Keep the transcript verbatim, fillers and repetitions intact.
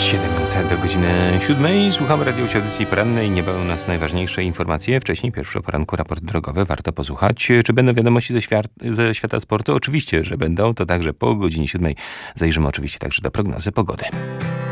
siedem minut do godziny siódmej. Słuchamy radiowej audycji porannej. Niebawem nas najważniejsze informacje. Wcześniej pierwszy o poranku raport drogowy. Warto posłuchać. Czy będą wiadomości ze, świat, ze świata sportu? Oczywiście, że będą. To także po godzinie siódmej. Zajrzymy oczywiście także do prognozy pogody.